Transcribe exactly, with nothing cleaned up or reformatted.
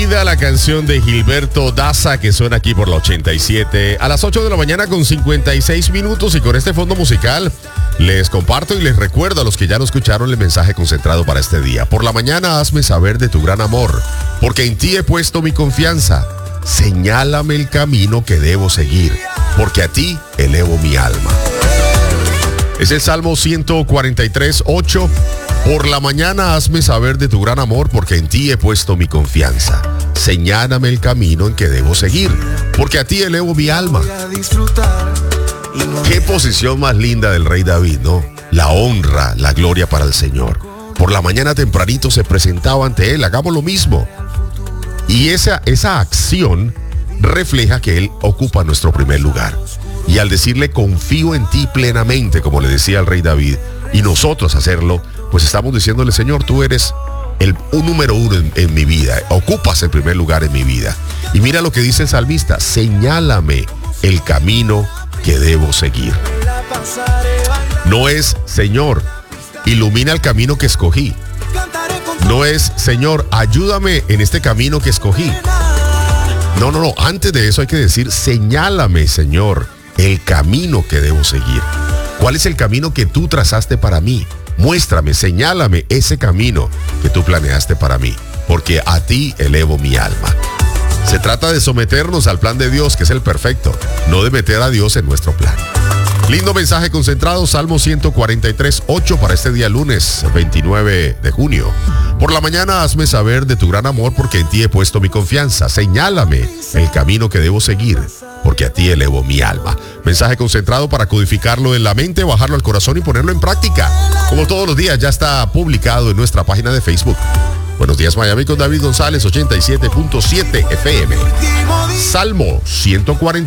vida, la canción de Gilberto Daza que suena aquí por la ochenta y siete a las ocho de la mañana con cincuenta y seis minutos, y con este fondo musical les comparto y les recuerdo a los que ya no escucharon el mensaje concentrado para este día. Por la mañana hazme saber de tu gran amor, porque en ti he puesto mi confianza. Señálame el camino que debo seguir, porque a ti elevo mi alma. Es el Salmo ciento cuarenta y tres, ocho. Por la mañana hazme saber de tu gran amor, porque en ti he puesto mi confianza. Señálame el camino en que debo seguir, porque a ti elevo mi alma. Qué posición más linda del rey David, ¿no? La honra, la gloria para el Señor. Por la mañana tempranito se presentaba ante él, hagamos lo mismo. Y esa, esa acción refleja que él ocupa nuestro primer lugar. Y al decirle confío en ti plenamente, como le decía el rey David, y nosotros hacerlo, pues estamos diciéndole, Señor, tú eres el un número uno en, en mi vida, ocupas el primer lugar en mi vida. Y mira lo que dice el salmista: señálame el camino que debo seguir. No es, Señor, ilumina el camino que escogí. No es, Señor, ayúdame en este camino que escogí. No, no, no, antes de eso hay que decir, señálame, Señor, el camino que debo seguir. ¿Cuál es el camino que tú trazaste para mí? Muéstrame, señálame ese camino que tú planeaste para mí, porque a ti elevo mi alma. Se trata de someternos al plan de Dios, que es el perfecto, no de meter a Dios en nuestro plan. Lindo mensaje concentrado, Salmo ciento cuarenta y tres, ocho para este día lunes veintinueve de junio. Por la mañana hazme saber de tu gran amor, porque en ti he puesto mi confianza. Señálame el camino que debo seguir, porque a ti elevo mi alma. Mensaje concentrado para codificarlo en la mente, bajarlo al corazón y ponerlo en práctica. Como todos los días, ya está publicado en nuestra página de Facebook. Buenos días, Miami, con David González, ochenta y siete punto siete F M. Salmo ciento cuarenta y tres.